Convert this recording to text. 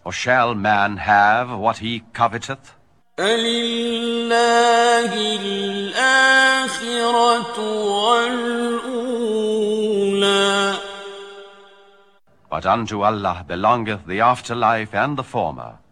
Or shall man have what he coveteth? فَلِلَّهِ الْآخِرَةُ وَالْأُولَى. But unto Allah belongeth the afterlife and the former.